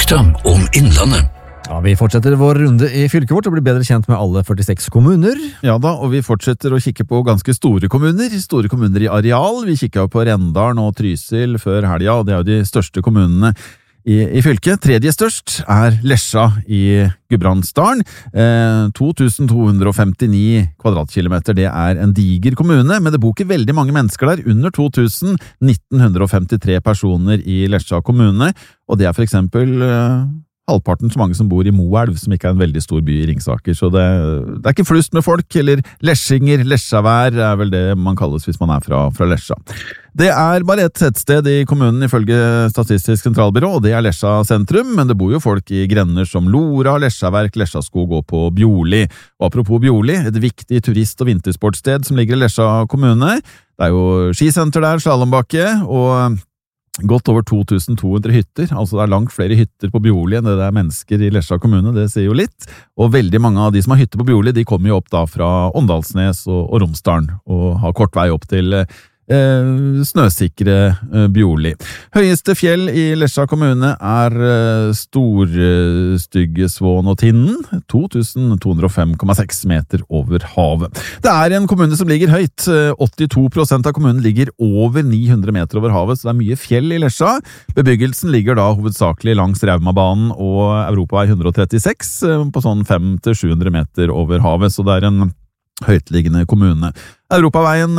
Fakta om Innlandet. Ja, vi fortsetter vår runde i fylket vårt og blir bedre kjent med alle 46 kommuner. Ja da, og vi fortsetter å kikke på ganske store kommuner i areal. Vi kikket jo på Rendalen og Trysil før helga, og det er jo de største kommunene i fylket. Tredje størst er Lesja i Gudbrandsdalen. 2259 kvadratkilometer, det er en diger kommune, men det bor ikke veldig mange mennesker der, under 2000, 1953 personer i Lesja kommune, og det er for eksempel halvparten så mange som bor i Moelv, som ikke er en veldig stor by i Ringsaker, så det er ikke flust med folk, eller lesjinger, lesjavær er vel det man kalles hvis man er fra Lesja. Det er bare et tettsted i kommunen ifølge Statistisk sentralbyrå, og det er Lesja sentrum, men det bor jo folk i grender som Lora, Lesjaverk, Lesjaskog og på Bjorli. Og apropos Bjorli, et viktig turist- og vintersportssted som ligger i Lesja kommune. Det er jo skisenter der, slalombakke, og godt over 2200 hytter, altså det er langt flere hytter på Bjorli enn det er mennesker i Lesja kommune, det sier jo litt, og veldig mange av de som har hytter på Bjorli, de kommer jo opp da fra Åndalsnes og Romsdalen, og har kort vei opp til snøsikre Bjorli. Høyeste fjell i Lesja kommune er Storstyggesvån og Tinnen, 2205,6 meter over havet. Det er en kommune som ligger høyt. 82% av kommunen ligger over 900 meter over havet, så det er mye fjell i Lesja. Bebyggelsen ligger da hovedsakelig langs Raumabanen og Europavei 136 på sånn 500-700 meter over havet, så det er en høytliggende kommune. Europaveien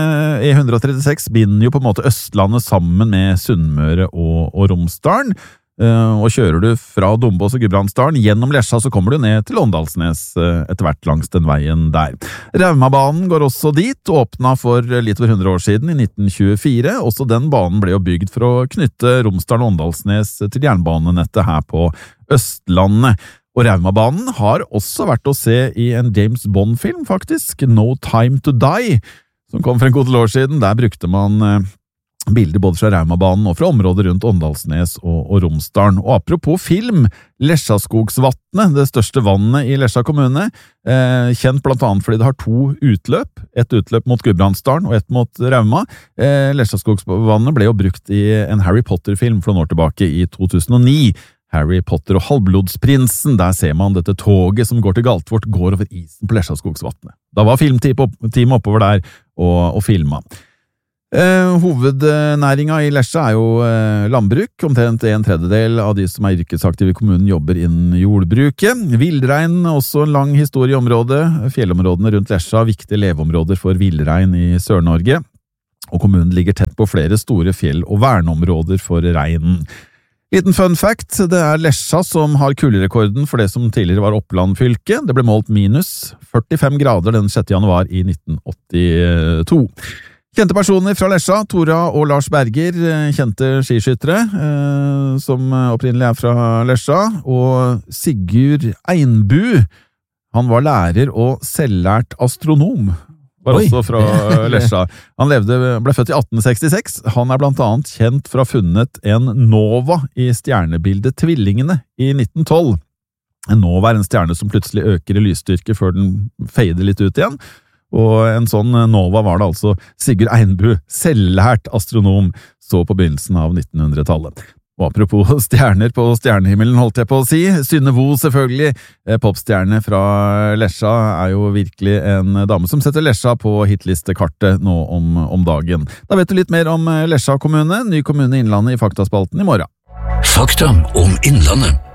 E136 binder jo på en måte Østlandet sammen med Sunnmøre og Romsdalen, og kjører du fra Dombås og Gudbrandsdalen gjennom Lesja, så kommer du ned til Åndalsnes etter hvert langs den veien der. Raumabanen går også dit, åpnet for litt over 100 år siden, i 1924. Også den banen ble jo bygd for å knytte Romsdalen og Åndalsnes til jernbanenettet her på Østlandet. Og Raumabanen har også vært å se i en James Bond-film, faktisk, No Time to Die, som kom for en god del år siden. Der brukte man bilder både fra Raumabanen og fra området rundt Åndalsnes og Romsdalen. Og apropos film, Lesjaskogsvatnet, det største vannet i Lesja kommune, kjent blant annet fordi det har to utløp, et utløp mot Gudbrandsdalen og et mot Rauma. Lesjaskogsvannet ble jo brukt i en Harry Potter-film for noen år tilbake i 2009, Harry Potter og Halvblodsprinsen. Der ser man dette toget som går til Galtvort, går over isen på Lesjaskogsvatnet. Da var filmteamet oppover der og filma. Hovednæringa i Lesja er jo landbruk. Omtrent 1/3 av de som er yrkesaktive i kommunen jobber innen jordbruket. Villrein, også en lang historie i området. Fjellområdene rundt Lesja, viktige leveområder for villrein i Sør-Norge. Og kommunen ligger tett på flere store fjell- og verneområder for reinen. Liten fun fact, det er Lesja som har kulderekorden for det som tidligere var Oppland fylke. Det ble målt minus 45 grader den 6. januar i 1982. Kjente personer fra Lesja, Tora og Lars Berger, kjente skiskyttere, som opprinnelig er fra Lesja, og Sigurd Einbu, han var lærer og selvlært astronom. Var også fra Lesja. Han ble født i 1866. Han er blant annet kjent for å ha funnet en nova i stjernebildet Tvillingene i 1912. En nova er en stjerne som plutselig øker i lysstyrke før den fader litt ut igjen. Og en sånn nova var det altså Sigurd Einbu, selvlært astronom, så på begynnelsen av 1900-tallet. Og apropos stjerner på stjernehimmelen, holdt jeg på å si, Synne Vo selvfølgelig, popstjerne fra Lesja, er jo virkelig en dame som setter Lesja på hitlistekartet nå om dagen. Da vet du litt mer om Lesja kommune, ny kommune i Innlandet i Faktaspalten i morgen. Fakta om Innlandet.